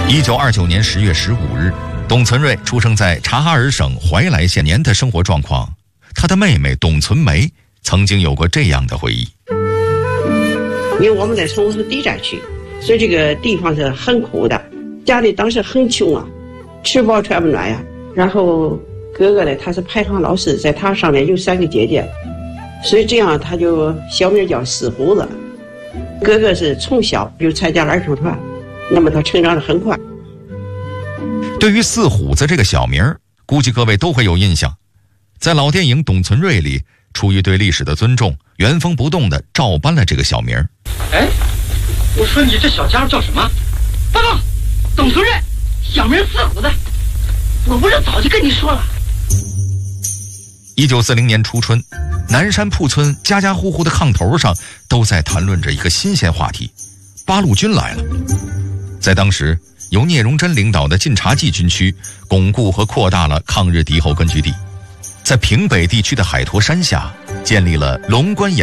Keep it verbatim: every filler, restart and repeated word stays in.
一九二九年十月十五日，董存瑞出生在察哈尔省怀来县。年的生活状况，他的妹妹董存梅曾经有过这样的回忆。 因为我们在从是地寨区，所以这个地方是很苦的，家里当时很穷啊，吃饱穿不暖呀。然后哥哥呢，他是排行老四，在他上面有三个姐姐，所以这样他就小名叫四虎子。哥哥是从小就参加了儿童团，那么他成长得很快。 对于四虎子这个小名，估计各位都会有印象。在老电影《董存瑞》里，出于对历史的尊重，原封不动地照搬了这个小名。 哎，我说你这小家伙叫什么？报告，董存瑞，小名四虎子。我不是早就跟你说了。 一九四零年初春，南山铺村家家户户的炕头上都在谈论着一个新鲜话题：八路军来了。在当时，由聂荣臻领导的晋察冀军区巩固和扩大了抗日敌后根据地，在平北地区的海坨山下建立了龙关沿